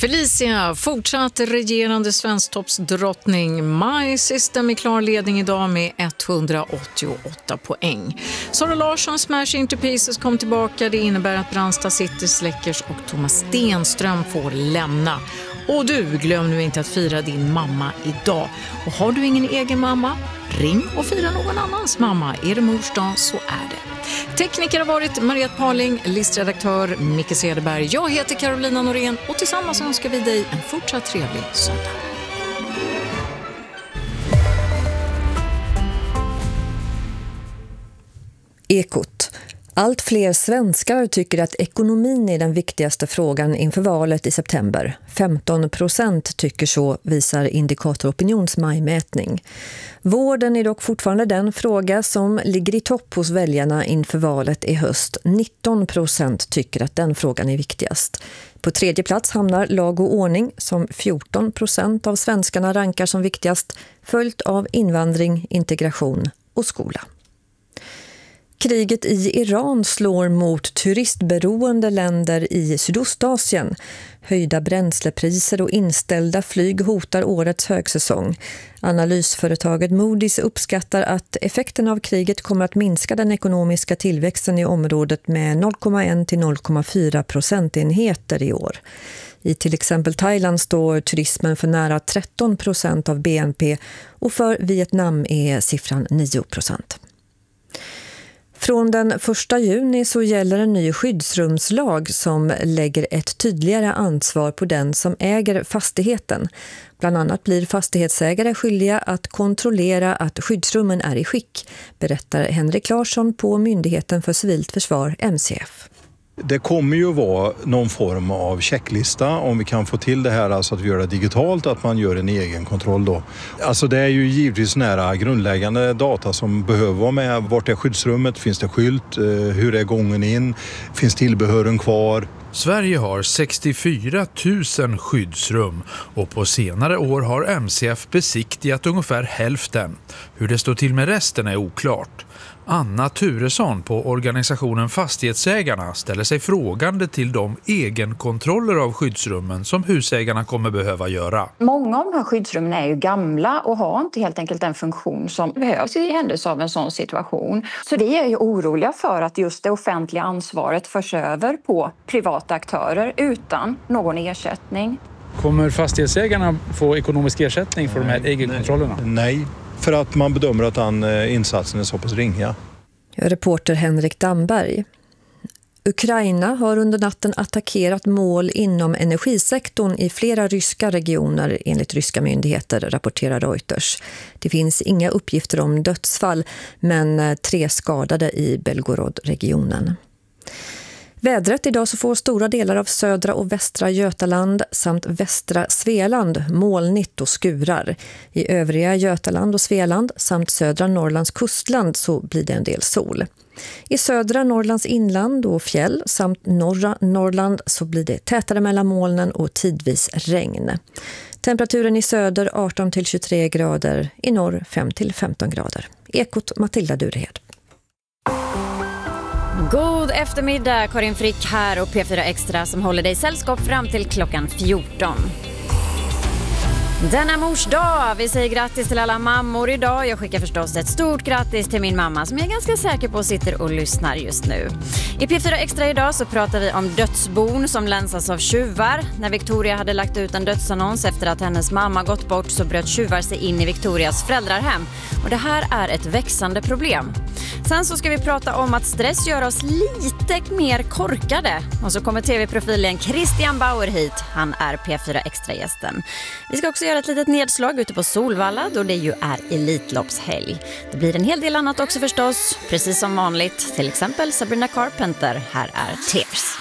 Felicia, fortsatt regerande svensktoppsdrottning. My System i klar ledning idag med 188 poäng. Sara Larsson Smash Into Pieces kom tillbaka. Det innebär att Brandsta City Släckers och Thomas Stenström får lämna. Och du, glöm nu inte att fira din mamma idag. Och har du ingen egen mamma, ring och fira någon annans mamma. Är det mors dag så är det. Tekniker har varit Mariette Parling, listredaktör Micke Cederberg. Jag heter Carolina Norén och tillsammans önskar vi dig en fortsatt trevlig söndag. Ekot. Allt fler svenskar tycker att ekonomin är den viktigaste frågan inför valet i september. 15% tycker så, visar Indikator Opinions majmätning. Vården är dock fortfarande den fråga som ligger i topp hos väljarna inför valet i höst. 19% tycker att den frågan är viktigast. På tredje plats hamnar lag och ordning som 14% av svenskarna rankar som viktigast, följt av invandring, integration och skola. Kriget i Iran slår mot turistberoende länder i Sydostasien. Höjda bränslepriser och inställda flyg hotar årets högsäsong. Analysföretaget Moody's uppskattar att effekten av kriget kommer att minska den ekonomiska tillväxten i området med 0,1 till 0,4 procentenheter i år. I till exempel Thailand står turismen för nära 13% av BNP och för Vietnam är siffran 9%. Från den 1 juni så gäller en ny skyddsrumslag som lägger ett tydligare ansvar på den som äger fastigheten. Bland annat blir fastighetsägare skyldiga att kontrollera att skyddsrummen är i skick, berättar Henrik Larsson på Myndigheten för civilt försvar, MCF. Det kommer ju vara någon form av checklista om vi kan få till det här, alltså att vi gör det digitalt, att man gör en egen kontroll då. Alltså det är ju givetvis nära grundläggande data som behöver vara med. Vart är skyddsrummet? Finns det skylt? Hur är gången in? Finns tillbehören kvar? Sverige har 64 000 skyddsrum och på senare år har MCF besiktigat ungefär hälften. Hur det står till med resten är oklart. Anna Turesson på organisationen Fastighetsägarna ställer sig frågande till de egenkontroller av skyddsrummen som husägarna kommer behöva göra. Många av de här skyddsrummen är ju gamla och har inte helt enkelt den funktion som behövs i händelse av en sån situation. Så det är ju oroliga för att just det offentliga ansvaret förs över på privata aktörer utan någon ersättning. Kommer fastighetsägarna få ekonomisk ersättning för de här egenkontrollerna? Nej, för att man bedömer att den insatsen är så pass ringa. Reporter Henrik Damberg. Ukraina har under natten attackerat mål inom energisektorn i flera ryska regioner enligt ryska myndigheter, rapporterar Reuters. Det finns inga uppgifter om dödsfall, men 3 skadade i Belgorod-regionen. Vädret idag så får stora delar av södra och västra Götaland samt västra Svealand molnigt och skurar. I övriga Götaland och Svealand samt södra Norrlands kustland så blir det en del sol. I södra Norrlands inland och fjäll samt norra Norrland så blir det tätare mellan molnen och tidvis regn. Temperaturen i söder 18 till 23 grader, i norr 5 till 15 grader. Ekot Matilda Durehed. God eftermiddag, Karin Frick här och P4 Extra som håller dig sällskap fram till klockan 14. Denna mors dag, vi säger grattis till alla mammor idag. Jag skickar förstås ett stort grattis till min mamma som jag är ganska säker på sitter och lyssnar just nu. I P4 Extra idag så pratar vi om dödsbon som länsas av tjuvar. När Victoria hade lagt ut en dödsannons efter att hennes mamma gått bort så bröt tjuvar sig in i Victorias föräldrahem. Och det här är ett växande problem. Sen så ska vi prata om att stress gör oss lite mer korkade. Och så kommer tv-profilen Christian Bauer hit. Han är P4 Extra-gästen. Vi ska också göra ett litet nedslag ute på Solvalla då det ju är Elitloppshelg. Det blir en hel del annat också förstås, precis som vanligt. Till exempel Sabrina Carpenter, här är Tears.